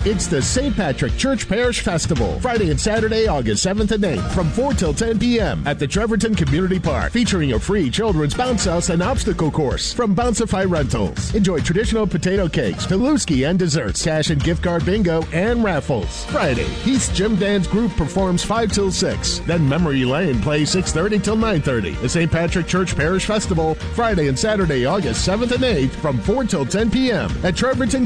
It's the St. Patrick Church Parish Festival, Friday and Saturday, August 7th and 8th, from 4 till 10 p.m. at the Trevorton Community Park, featuring a free children's bounce house and obstacle course from Bouncify Rentals. Enjoy traditional potato cakes, Peluski and desserts, cash and gift card bingo, and raffles. Friday, Heath's Gym Dance Group performs 5 till 6. Then Memory Lane plays 6:30 till 9:30. The St. Patrick Church Parish Festival, Friday and Saturday, August 7th and 8th, from 4 till 10 p.m. at Trevorton